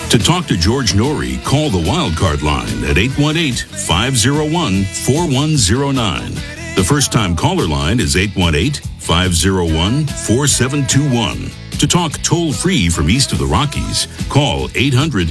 To talk to George Norrie, call the Wildcard line at 818-501-4109. The first-time caller line is 818-501-4721. To talk toll-free from east of the Rockies, call 800